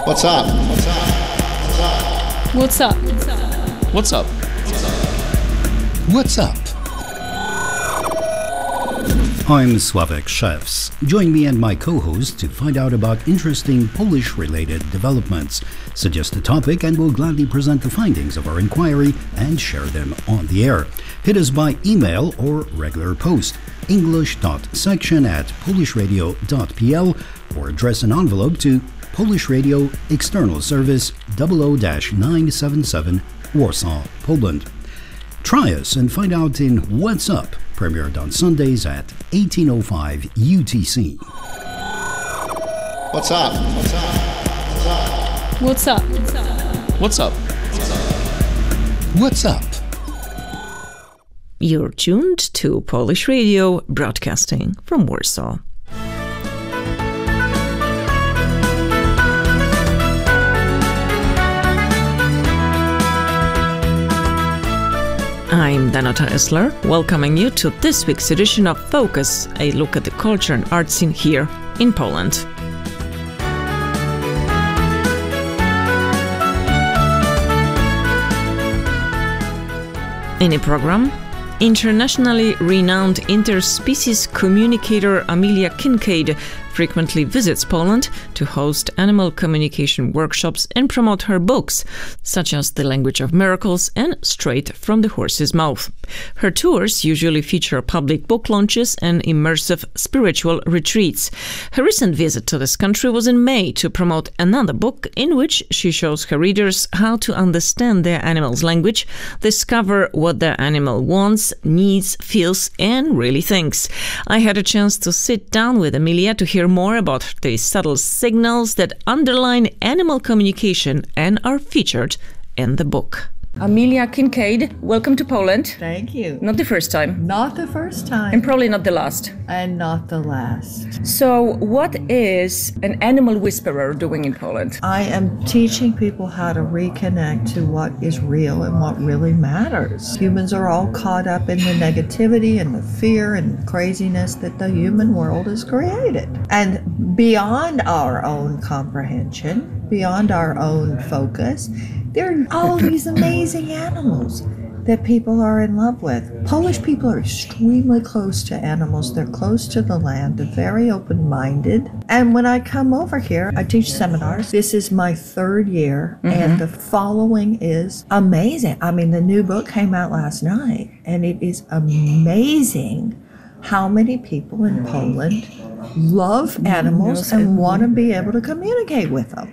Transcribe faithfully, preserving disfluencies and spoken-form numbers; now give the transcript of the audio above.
What's up? What's up? What's up? What's up? I'm Sławek Szewc. Join me and my co-host to find out about interesting Polish-related developments. Suggest a topic and we'll gladly present the findings of our inquiry and share them on the air. Hit us by email or regular post, english.section at polishradio.pl, or address an envelope to Polish Radio External Service double oh nine seven seven, Warsaw, Poland. Try us and find out in What's Up, premiered on Sundays at eighteen oh five U T C. What's up? What's up? What's up? What's up? What's up? You're tuned to Polish Radio, broadcasting from Warsaw. I'm Danuta Esler, welcoming you to this week's edition of Focus, a look at the culture and art scene here in Poland. In the program, internationally renowned interspecies communicator Amelia Kincaid frequently visits Poland to host animal communication workshops and promote her books, such as The Language of Miracles and Straight from the Horse's Mouth. Her tours usually feature public book launches and immersive spiritual retreats. Her recent visit to this country was in May to promote another book in which she shows her readers how to understand their animal's language, discover what their animal wants, needs, feels, and really thinks. I had a chance to sit down with Amelia to hear more about the subtle signals that underline animal communication and are featured in the book. Amelia Kincaid, welcome to Poland. Thank you. Not the first time. Not the first time. And probably not the last. And not the last. So what is an animal whisperer doing in Poland? I am teaching people how to reconnect to what is real and what really matters. Humans are all caught up in the negativity and the fear and craziness that the human world has created. And beyond our own comprehension, beyond our own focus, there are all these amazing animals that people are in love with. Polish people are extremely close to animals. They're close to the land. They're very open-minded. And when I come over here, I teach seminars. This is my third year, mm-hmm. and the following is amazing. I mean, the new book came out last night, and it is amazing how many people in Poland love animals and want to be able to communicate with them.